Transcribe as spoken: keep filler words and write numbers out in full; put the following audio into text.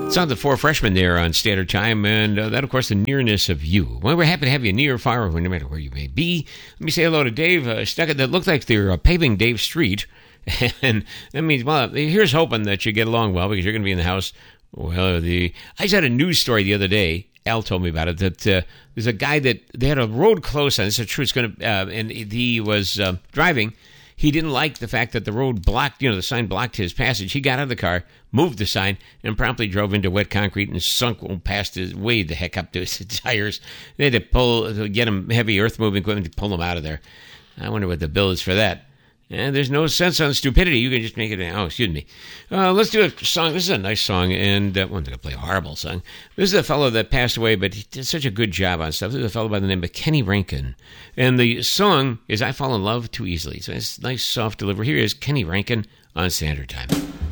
Sounds of Four Freshmen there on Standard Time, and uh, that, of course, the nearness of you. Well, we're happy to have you near, far, no matter where you may be. Let me say hello to Dave. Uh, stuck it that looked like they're uh, paving Dave Street, and that means, well, here's hoping that you get along well because you're going to be in the house. Well, the I just had a news story the other day. Al told me about it, that uh, there's a guy that they had a road closed on. This is true. It's going to, uh, and he was uh, driving. He didn't like the fact that the road blocked, you know, the sign blocked his passage. He got out of the car, moved the sign, and promptly drove into wet concrete and sunk past his, way the heck up to his tires. They had to pull, to get him heavy earth-moving equipment to pull him out of there. I wonder what the bill is for that. And there's no sense on stupidity. You can just make it, oh, excuse me. Uh, let's do a song. This is a nice song, and uh, I'm not going to play a horrible song. This is a fellow that passed away, but he did such a good job on stuff. This is a fellow by the name of Kenny Rankin. And the song is I Fall in Love Too Easily. So it's nice, soft delivery. Here is Kenny Rankin on Standard Time.